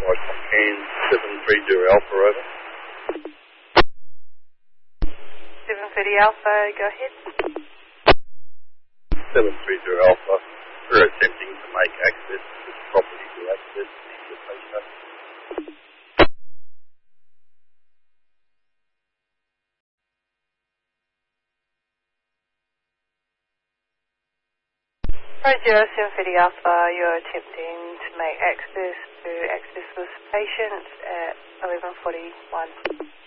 Right, and 730 Alpha, over. 730 Alpha, go ahead. 730 Alpha, we're attempting to make access to the property to access the patient. Roger, 730 Alpha, you're attempting to make access to this patient at 11:41.